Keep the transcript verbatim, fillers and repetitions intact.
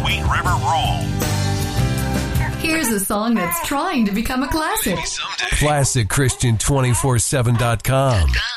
Sweet River Roll. Here's a song that's trying to become a classic. Maybe someday. Classic Christian two forty-seven dot com.